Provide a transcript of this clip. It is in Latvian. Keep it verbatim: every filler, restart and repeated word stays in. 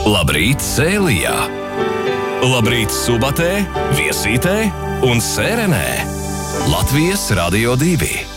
Labrīt Sēlijā! Labrīt Subatē, Viesītē un Sērenē! Latvijas Radio divi.